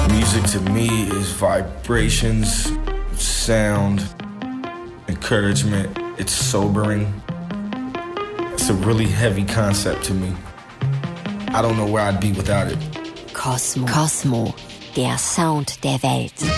Music to me is vibrations, sound, encouragement. It's sobering. It's a really heavy concept to me. I don't know where I'd be without it. Cosmo, der Sound der Welt.